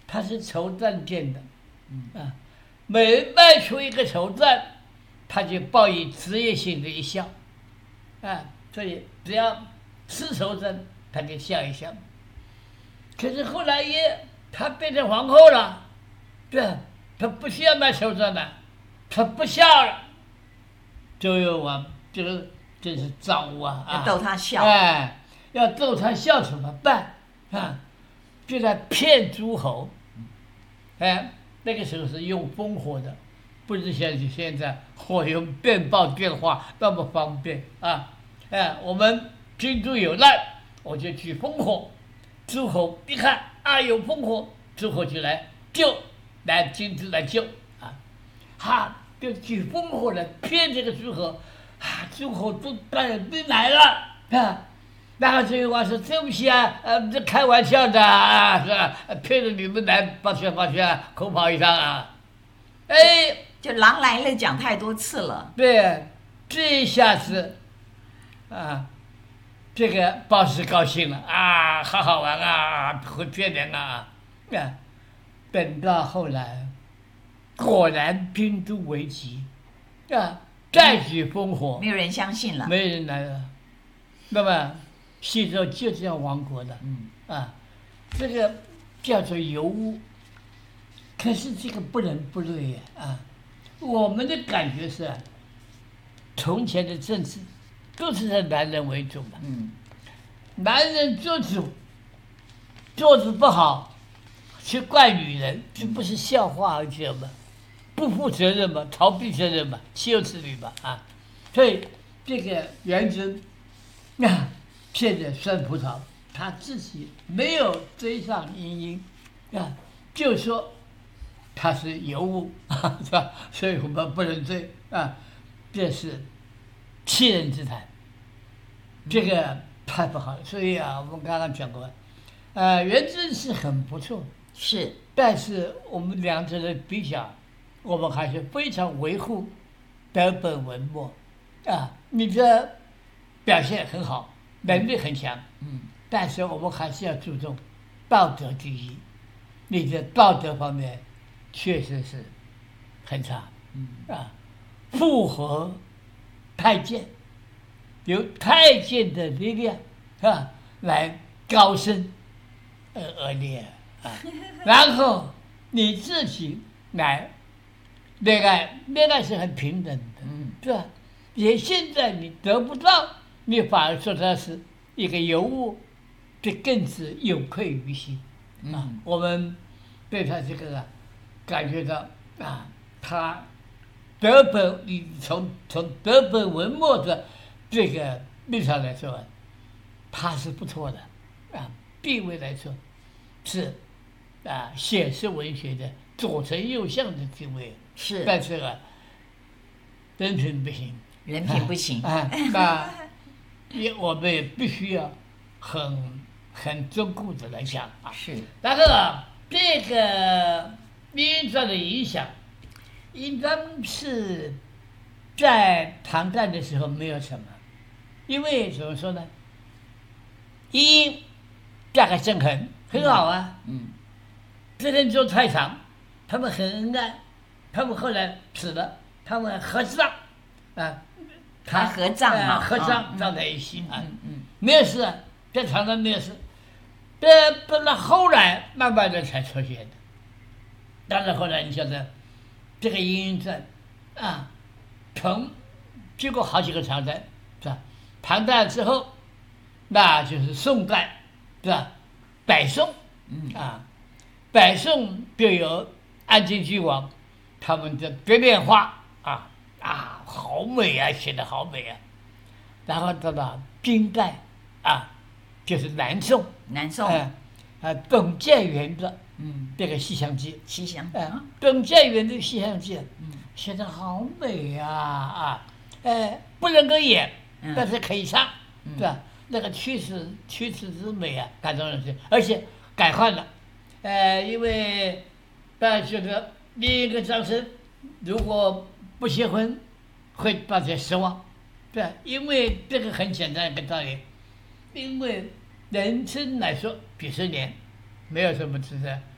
它是筹赞店的，每卖出一个筹赞，他就报以职业性的一笑，所以只要吃筹赞，他就笑一笑。可是后来她变成皇后了，她不需要卖筹赞了，她不笑了，周幽王真是糟啊！ 要逗她笑， 要逗她笑怎么办啊？就在骗诸侯，那个时候是用烽火的，不是像现在我用电报电话那么方便啊！我们君主有难，我就举烽火，诸侯一看有烽火，诸侯就来君主来救就举烽火来骗这个诸侯诸侯都来了然后这个话说对不起这开玩笑的是吧？骗着你们来，抱歉，口跑一趟就狼来了讲太多次了。 对，这一下子这个鲍氏高兴了好好玩会骗人等到后来，果然兵都危急再举烽火， 没有人相信了， 没人来了，那么西周就这样亡国的，这个叫做尤物。可是这个不伦不类我们的感觉是，从前的政治都是以男人为主的，男人做主，做得不好，去怪女人，这不是笑话而已吗？不负责任嘛，逃避责任嘛，岂有此理嘛所以这个元贞骗着酸葡萄，他自己没有追上殷就说他是尤物是吧？所以我们不能追这是欺人之谈，这个太不好了。所以我们刚刚讲过，元贞是很不错， 是， 但是我们两者的比较，我们还是非常维护德本文墨你的表现很好，能力很强，但是我们还是要注重道德第一，你的道德方面确实是很差，附和太监，由太监的力量来高升而立然后你自己来恋爱是很平等的，是吧？也现在你得不到，你反而说他是一个尤物，这更是有愧于心我们对他这个感觉到他德本，你从德本文墨的这个立场来说，他是不错的地位来说是写实文学的左丞右相的地位是， 但是人品不行， 人品不行那我们也必须要很忠固的来讲是。 然后这个殷传的影响，应当是在唐代的时候没有什么，因为怎么说呢？殷嫁给郑恒很好这人做太常，他们很恩爱，他们后来死了，他们合葬还合葬嘛， 合葬葬在一起没有事在唐代没有事，到了后来慢慢的才出现的。当然后来你晓得，这个殷传经过好几个朝代是吧？唐代之后，那就是宋代是吧？北宋北宋就有安庆郡王，他们的别变化好美写得好美然后到了金代就是南宋，董建元的这个《西厢记》，董建元的《西厢记》写得好美不能够演，但是可以唱，对吧？那个曲词之美感动人心，而且改换了，因为大家觉得另一个张生如果不结婚，会大家失望，对吧？因为这个很简单一个道理，因为人生来说几十年，没有什么值得